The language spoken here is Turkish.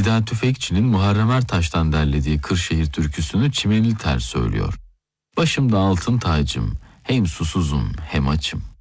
Nida Tüfekçi'nin Muharrem Ertaş'tan derlediği Kırşehir türküsünü Çimenli Tel söylüyor. Başımda altın tacım, hem susuzum hem açım.